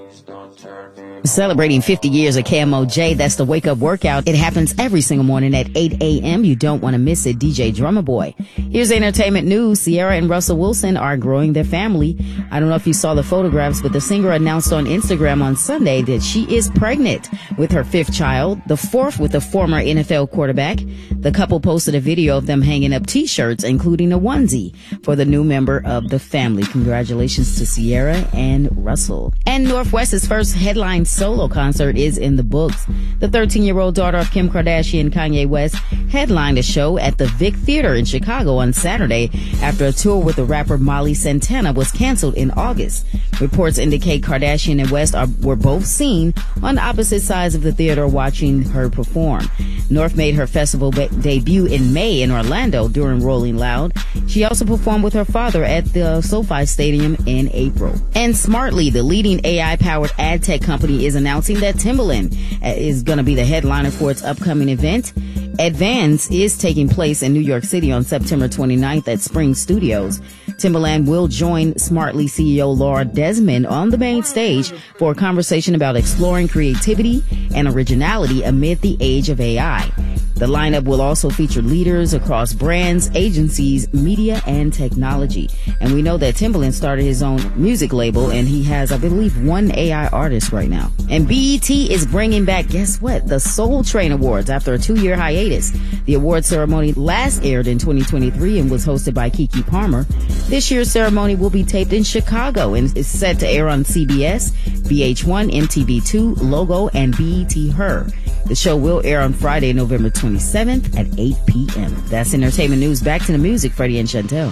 Celebrating 50 years of KMOJ, that's the Wake Up Workout. It happens every single morning at 8 a.m. You don't want to miss it. DJ Drummer Boy. Here's entertainment news. Ciara and Russell Wilson are growing their family. I don't know if you saw the photographs, but the singer announced on Instagram on Sunday that she is pregnant with her fifth child, the fourth with a former NFL quarterback. The couple posted a video of them hanging up t-shirts, including a onesie for the new member of the family. Congratulations to Ciara and Russell. And Northwest's first headline solo concert is in the books. The 13-year-old daughter of Kim Kardashian and Kanye West headlined a show at the Vic Theater in Chicago on Saturday after a tour with the rapper Molly Santana was canceled in August. Reports indicate Kardashian and West were both seen on opposite sides of the theater watching her perform. North made her festival debut in May in Orlando during Rolling Loud. She also performed with her father at the SoFi Stadium in April. And Smartly, the leading AI-powered ad tech company, is announcing that Timbaland is going to be the headliner for its upcoming event. Advance is taking place in New York City on September 29th at Spring Studios. Timbaland will join Smartly CEO Laura Desmond on the main stage for a conversation about exploring creativity and originality amid the age of AI. The lineup will also feature leaders across brands, agencies, media, and technology. And we know that Timbaland started his own music label, and he has, I believe, one AI artist right now. And BET is bringing back, guess what? The Soul Train Awards after a 2-year hiatus. The award ceremony last aired in 2023 and was hosted by Keke Palmer. This year's ceremony will be taped in Chicago and is set to air on CBS, VH1, MTV2, Logo, and BET Her. The show will air on Friday, November 27th at 8 p.m. That's entertainment news. Back to the music, Freddie and Chantel.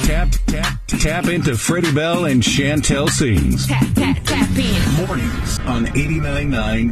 Tap into Freddie Bell and Chantel Sings. Tap in. Mornings on 89.9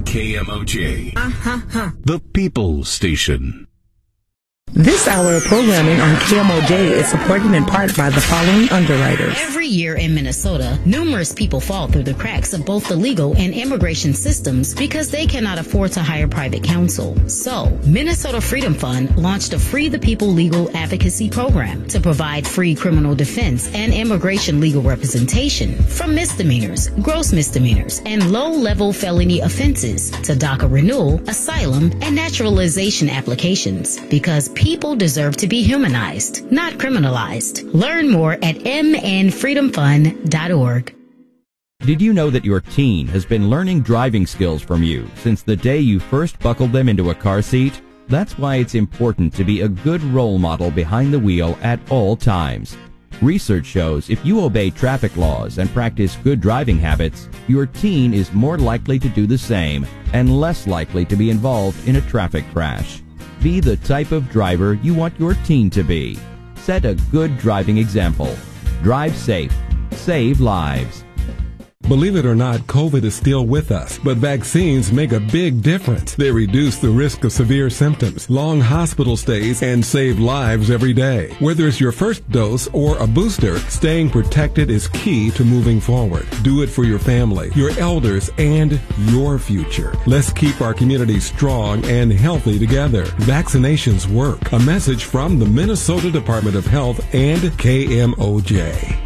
KMOJ. The People's Station. This hour of programming on KMOJ is supported in part by the following underwriters. Every year in Minnesota, numerous people fall through the cracks of both the legal and immigration systems because they cannot afford to hire private counsel. So, Minnesota Freedom Fund launched a Free the People Legal Advocacy Program to provide free criminal defense and immigration legal representation from misdemeanors, gross misdemeanors, and low-level felony offenses to DACA renewal, asylum, and naturalization applications because people deserve to be humanized, not criminalized. Learn more at mnfreedomfund.org. Did you know that your teen has been learning driving skills from you since the day you first buckled them into a car seat? That's why it's important to be a good role model behind the wheel at all times. Research shows if you obey traffic laws and practice good driving habits, your teen is more likely to do the same and less likely to be involved in a traffic crash. Be the type of driver you want your teen to be. Set a good driving example. Drive safe. Save lives. Believe it or not, COVID is still with us, but vaccines make a big difference. They reduce the risk of severe symptoms, long hospital stays, and save lives every day. Whether it's your first dose or a booster, staying protected is key to moving forward. Do it for your family, your elders, and your future. Let's keep our community strong and healthy together. Vaccinations work. A message from the Minnesota Department of Health and KMOJ.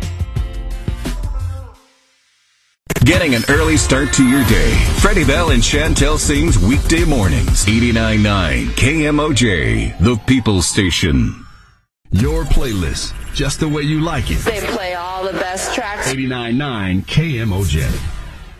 Getting an early start to your day. Freddie Bell and Chantel Sings weekday mornings. 89.9 KMOJ, the People's Station. Your playlist, just the way you like it. They play all the best tracks. 89.9 KMOJ.